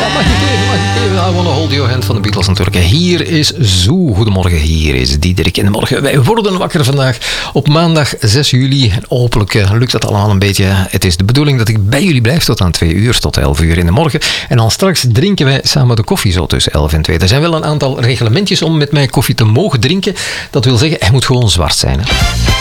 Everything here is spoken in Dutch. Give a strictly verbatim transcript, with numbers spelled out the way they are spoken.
mag ik even, mag ik even. I Wanna Hold Your Hand van de Beatles natuurlijk. Hier is Zoo. Goedemorgen, hier is Diederik in de morgen. Wij worden wakker vandaag op maandag zes juli. En hopelijk uh, lukt dat allemaal een beetje. Het is de bedoeling dat ik bij jullie blijf tot aan twee uur, tot elf uur in de morgen. En dan straks drinken wij samen de koffie zo tussen elf en twee. Er zijn wel een aantal reglementjes om met mij koffie te mogen drinken. Dat wil zeggen, hij moet gewoon zwart zijn. Hè?